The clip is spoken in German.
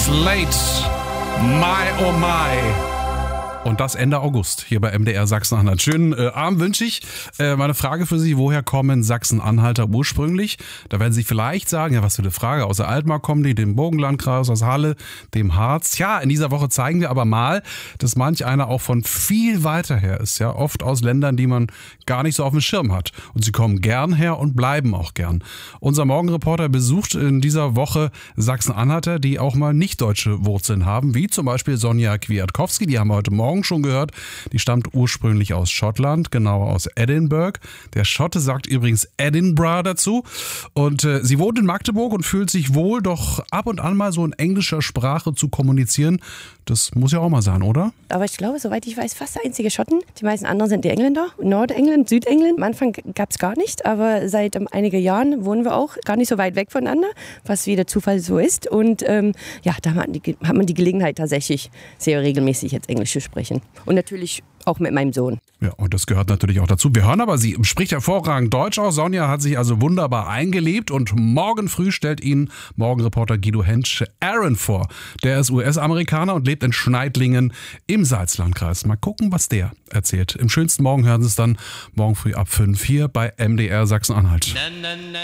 Slate, My Oh My. Und das Ende August hier bei MDR Sachsen-Anhalt. Schönen Abend wünsche ich. Meine Frage für Sie, woher kommen Sachsen-Anhalter ursprünglich? Da werden Sie vielleicht sagen, ja, was für eine Frage. Aus der Altmark kommen die, dem Burgenlandkreis, aus Halle, dem Harz. Ja, in dieser Woche zeigen wir aber mal, dass manch einer auch von viel weiter her ist. Ja, oft aus Ländern, die man gar nicht so auf dem Schirm hat. Und sie kommen gern her und bleiben auch gern. Unser Morgenreporter besucht in dieser Woche Sachsen-Anhalter, die auch mal nicht deutsche Wurzeln haben, wie zum Beispiel Sonja Kwiatkowski. Die haben wir heute Morgen schon gehört. Die stammt ursprünglich aus Schottland, genauer aus Edinburgh. Der Schotte sagt übrigens Edinburgh dazu. Und sie wohnt in Magdeburg und fühlt sich wohl, doch ab und an mal so in englischer Sprache zu kommunizieren. Das muss ja auch mal sein, oder? Aber ich glaube, soweit ich weiß, fast der einzige Schotten. Die meisten anderen sind die Engländer. Nordengland, Südengland. Am Anfang gab es gar nicht, aber seit einigen Jahren wohnen wir auch gar nicht so weit weg voneinander, was wie der Zufall so ist. Und da hat man die Gelegenheit tatsächlich sehr regelmäßig jetzt Englisch zu sprechen. Und natürlich auch mit meinem Sohn. Ja, und das gehört natürlich auch dazu. Wir hören aber, sie spricht hervorragend Deutsch auch. Sonja hat sich also wunderbar eingelebt und morgen früh stellt Ihnen Morgenreporter Guido Hentsch Aaron vor. Der ist US-Amerikaner und lebt in Schneidlingen im Salzlandkreis. Mal gucken, was der erzählt. Im schönsten Morgen hören Sie es dann morgen früh ab 5 hier bei MDR Sachsen-Anhalt.